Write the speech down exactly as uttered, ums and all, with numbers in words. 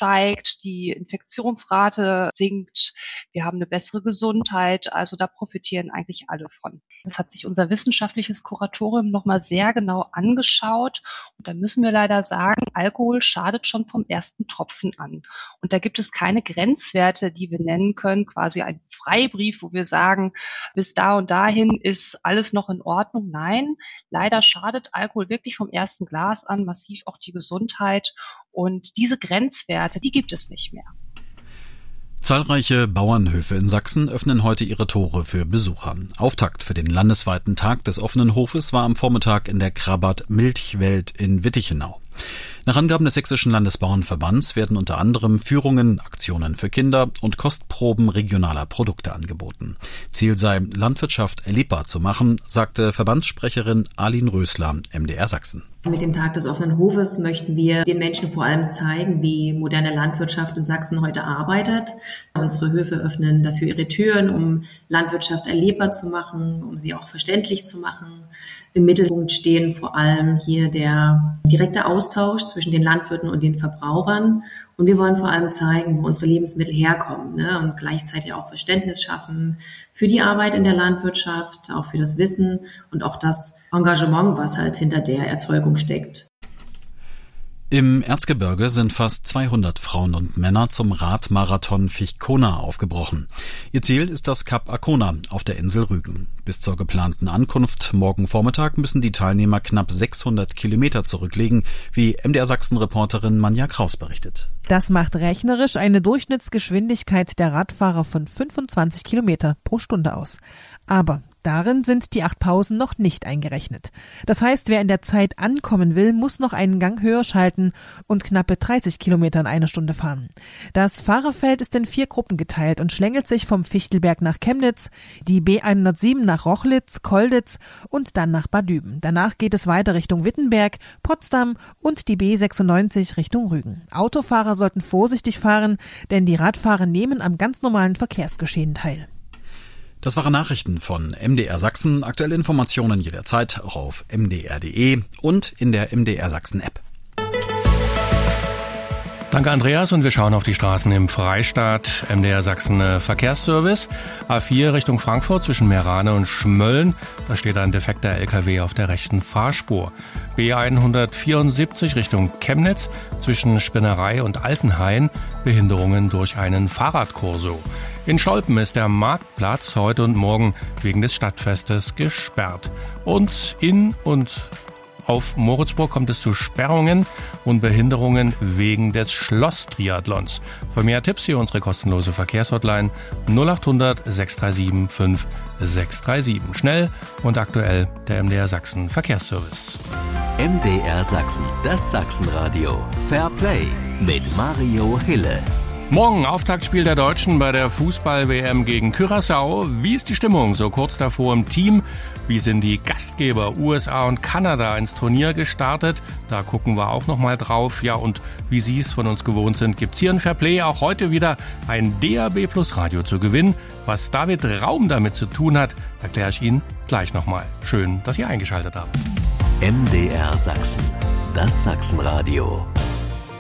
steigt, die Infektionsrate sinkt, wir haben eine bessere Gesundheit. Also da profitieren eigentlich alle von. Das hat sich unser wissenschaftliches Kuratorium nochmal sehr genau angeschaut. Und da müssen wir leider sagen, Alkohol schadet schon vom ersten Tropfen an. Und da gibt es keine Grenzwerte, die wir nennen können, quasi ein Freibrief, wo wir sagen, bis da und dahin ist alles noch in Ordnung. Nein, leider schadet Alkohol wirklich vom ersten Glas an, massiv auch die Gesundheit. Und diese Grenzwerte, die gibt es nicht mehr. Zahlreiche Bauernhöfe in Sachsen öffnen heute ihre Tore für Besucher. Auftakt für den landesweiten Tag des offenen Hofes war am Vormittag in der Krabbat Milchwelt in Wittichenau. Nach Angaben des Sächsischen Landesbauernverbands werden unter anderem Führungen, Aktionen für Kinder und Kostproben regionaler Produkte angeboten. Ziel sei, Landwirtschaft erlebbar zu machen, sagte Verbandssprecherin Arlin Rösler, M D R Sachsen. Mit dem Tag des offenen Hofes möchten wir den Menschen vor allem zeigen, wie moderne Landwirtschaft in Sachsen heute arbeitet. Unsere Höfe öffnen dafür ihre Türen, um Landwirtschaft erlebbar zu machen, um sie auch verständlich zu machen. Im Mittelpunkt stehen vor allem hier der direkte Austausch zwischen den Landwirten und den Verbrauchern. Und wir wollen vor allem zeigen, wo unsere Lebensmittel herkommen, ne? Und gleichzeitig auch Verständnis schaffen für die Arbeit in der Landwirtschaft, auch für das Wissen und auch das Engagement, was halt hinter der Erzeugung steckt. Im Erzgebirge sind fast zweihundert Frauen und Männer zum Radmarathon Fichkona aufgebrochen. Ihr Ziel ist das Kap Arkona auf der Insel Rügen. Bis zur geplanten Ankunft morgen Vormittag müssen die Teilnehmer knapp sechshundert Kilometer zurücklegen, wie M D R Sachsen-Reporterin Manja Kraus berichtet. Das macht rechnerisch eine Durchschnittsgeschwindigkeit der Radfahrer von fünfundzwanzig Kilometer pro Stunde aus. Aber darin sind die acht Pausen noch nicht eingerechnet. Das heißt, wer in der Zeit ankommen will, muss noch einen Gang höher schalten und knappe dreißig Kilometer in einer Stunde fahren. Das Fahrerfeld ist in vier Gruppen geteilt und schlängelt sich vom Fichtelberg nach Chemnitz, die B hundertsieben nach Rochlitz, Kolditz und dann nach Bad Düben. Danach geht es weiter Richtung Wittenberg, Potsdam und die B sechsundneunzig Richtung Rügen. Autofahrer sollten vorsichtig fahren, denn die Radfahrer nehmen am ganz normalen Verkehrsgeschehen teil. Das waren Nachrichten von M D R Sachsen. Aktuelle Informationen jederzeit auch auf m d r punkt d e und in der M D R Sachsen App. Danke Andreas und wir schauen auf die Straßen im Freistaat. M D R Sachsen Verkehrsservice. A vier Richtung Frankfurt zwischen Meerane und Schmölln. Da steht ein defekter L K W auf der rechten Fahrspur. B hundertvierundsiebzig Richtung Chemnitz zwischen Spinnerei und Altenhain. Behinderungen durch einen Fahrradkorso. In Scholpen ist der Marktplatz heute und morgen wegen des Stadtfestes gesperrt. Und in und auf Moritzburg kommt es zu Sperrungen und Behinderungen wegen des Schloss-Triathlons. Für mehr Tipps hier unsere kostenlose Verkehrshotline null acht hundert sechs drei sieben fünf sechs drei sieben. Schnell und aktuell der M D R Sachsen Verkehrsservice. M D R Sachsen, das Sachsenradio. Fair Play mit Mario Hille. Morgen Auftaktspiel der Deutschen bei der Fußball-W M gegen Curaçao. Wie ist die Stimmung so kurz davor im Team? Wie sind die Gastgeber U S A und Kanada ins Turnier gestartet? Da gucken wir auch nochmal drauf. Ja, und wie Sie es von uns gewohnt sind, gibt's hier ein Fairplay auch heute wieder ein D A B Plus Radio zu gewinnen. Was David Raum damit zu tun hat, erkläre ich Ihnen gleich nochmal. Schön, dass Sie eingeschaltet haben. M D R Sachsen, das Sachsenradio.